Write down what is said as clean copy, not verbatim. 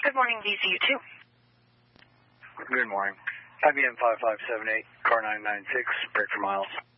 Good morning, VCU2. Good morning. IBM 5578, car 996, break for miles.